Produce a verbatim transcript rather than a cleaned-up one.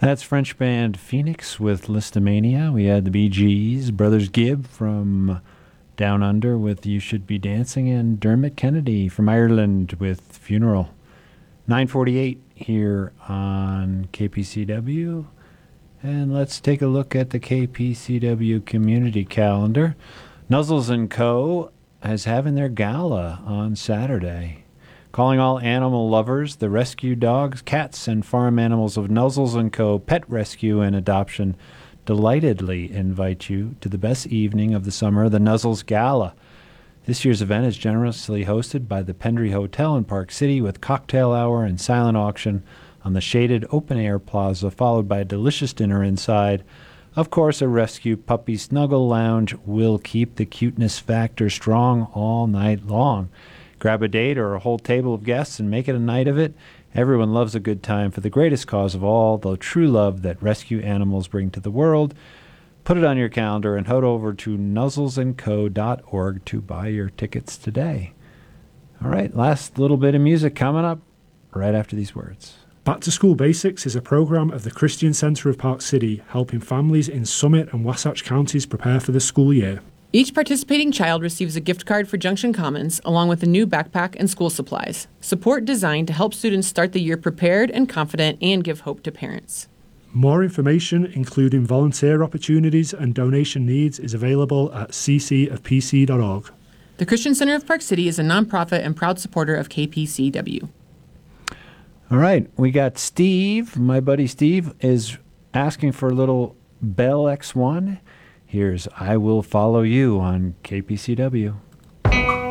That's French band Phoenix with Listomania. We had the Bee Gees, Brothers Gibb from Down Under with You Should Be Dancing, and Dermot Kennedy from Ireland with Funeral. nine forty-eight here on K P C W. And let's take a look at the K P C W community calendar. Nuzzles and Co. is having their gala on Saturday. Calling all animal lovers, the rescue dogs, cats, and farm animals of Nuzzles and Co. Pet Rescue and Adoption delightedly invite you to the best evening of the summer, the Nuzzles Gala. This year's event is generously hosted by the Pendry Hotel in Park City with cocktail hour and silent auction on the shaded open-air plaza, followed by a delicious dinner inside. Of course, a rescue puppy snuggle lounge will keep the cuteness factor strong all night long. Grab a date or a whole table of guests and make it a night of it. Everyone loves a good time for the greatest cause of all, the true love that rescue animals bring to the world. Put it on your calendar and head over to nuzzles and co dot org to buy your tickets today. All right, last little bit of music coming up right after these words. Back to School Basics is a program of the Christian Center of Park City, helping families in Summit and Wasatch counties prepare for the school year. Each participating child receives a gift card for Junction Commons, along with a new backpack and school supplies. Support designed to help students start the year prepared and confident and give hope to parents. More information, including volunteer opportunities and donation needs, is available at c c of p c dot org. The Christian Center of Park City is a nonprofit and proud supporter of K P C W. All right, we got Steve. My buddy Steve is asking for a little Bell X one. Here's I Will Follow You on K P C W.